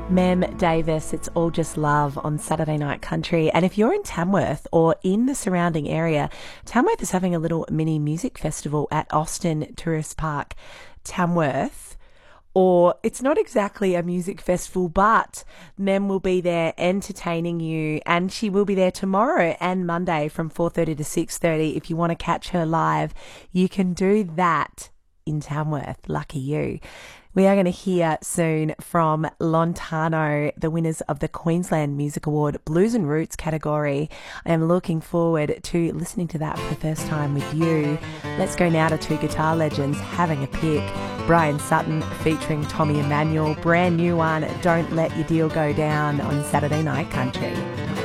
Mem Davis, It's All Just Love on Saturday Night Country. And if you're in Tamworth or in the surrounding area, Tamworth is having a little mini music festival at Austin Tourist Park, Tamworth. Or it's not exactly a music festival, but Mem will be there entertaining you, and she will be there tomorrow and Monday from 4:30 to 6:30. If you want to catch her live, you can do that in Tamworth. Lucky you. We are going to hear soon from Lontano, the winners of the Queensland Music Award Blues and Roots category. I am looking forward to listening to that for the first time with you. Let's go now to two guitar legends having a pick. Brian Sutton featuring Tommy Emmanuel. Brand new one, Don't Let Your Deal Go Down on Saturday Night Country.